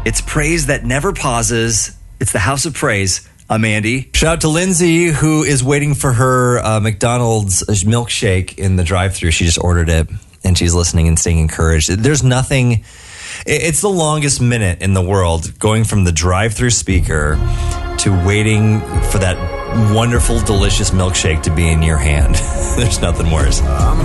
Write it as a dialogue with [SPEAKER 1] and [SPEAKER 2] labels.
[SPEAKER 1] It's praise that never pauses. It's the House of Praise. I'm Andy.
[SPEAKER 2] Shout out to Lindsay, who is waiting for her McDonald's milkshake in the drive-thru. She just ordered it, and she's listening and staying encouraged. There's nothing... It's the longest minute in the world, going from the drive-thru speaker to waiting for that wonderful, delicious milkshake to be in your hand. There's nothing worse.